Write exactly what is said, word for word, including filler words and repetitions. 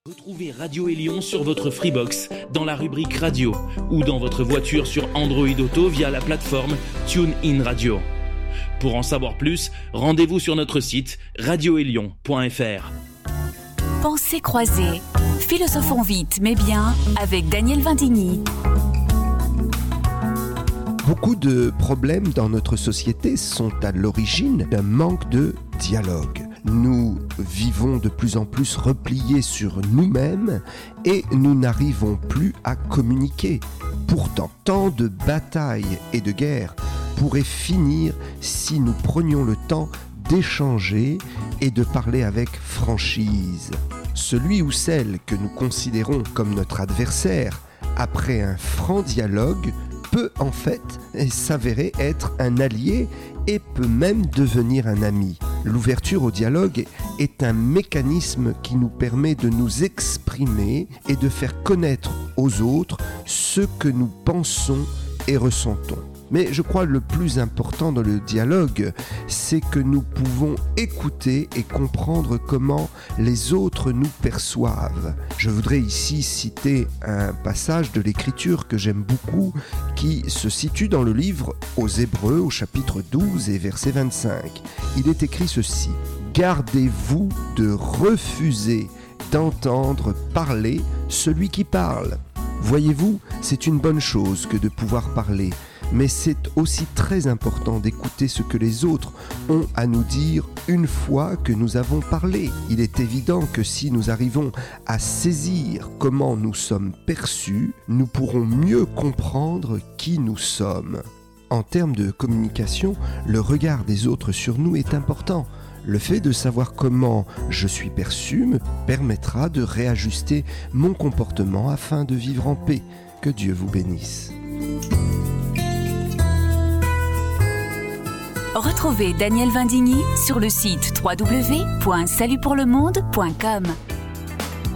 Retrouvez Radio Élion sur votre Freebox, dans la rubrique Radio, ou dans votre voiture sur Android Auto via la plateforme TuneIn Radio. Pour en savoir plus, rendez-vous sur notre site radio élion point f r. Pensées croisées. Philosophons vite mais bien avec Daniel Vindigny. Beaucoup de problèmes dans notre société sont à l'origine d'un manque de dialogue. Nous vivons de plus en plus repliés sur nous-mêmes et nous n'arrivons plus à communiquer. Pourtant, tant de batailles et de guerres pourraient finir si nous prenions le temps d'échanger et de parler avec franchise. Celui ou celle que nous considérons comme notre adversaire, après un franc dialogue, peut en fait s'avérer être un allié et peut même devenir un ami. L'ouverture au dialogue est un mécanisme qui nous permet de nous exprimer et de faire connaître aux autres ce que nous pensons et ressentons. Mais je crois que le plus important dans le dialogue, c'est que nous pouvons écouter et comprendre comment les autres nous perçoivent. Je voudrais ici citer un passage de l'Écriture que j'aime beaucoup, qui se situe dans le livre aux Hébreux, au chapitre douze et verset vingt-cinq. Il est écrit ceci: « Gardez-vous de refuser d'entendre parler celui qui parle. » Voyez-vous, c'est une bonne chose que de pouvoir parler. Mais c'est aussi très important d'écouter ce que les autres ont à nous dire une fois que nous avons parlé. Il est évident que si nous arrivons à saisir comment nous sommes perçus, nous pourrons mieux comprendre qui nous sommes. En termes de communication, le regard des autres sur nous est important. Le fait de savoir comment je suis perçu me permettra de réajuster mon comportement afin de vivre en paix. Que Dieu vous bénisse. Retrouvez Daniel Vindigny sur le site w w w point salut pour le monde point com.